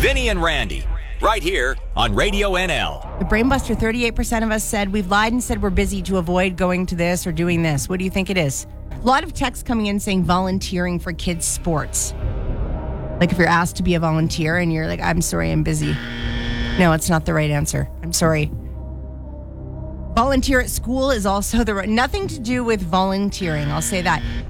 Vinny and Randy, right here on Radio NL. The Brainbuster, 38% of us said we've lied and said we're busy to avoid going to this or doing this. What do you think it is? A lot of texts coming in saying volunteering for kids' sports. Like if you're asked to be a volunteer and you're like, I'm sorry, I'm busy. No, it's not the right answer. I'm sorry. Volunteer at school is also nothing to do with volunteering. I'll say that.